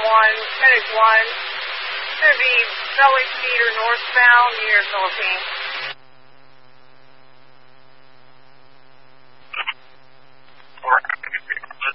Medic 1. Going to be belly feeder northbound near Philippines.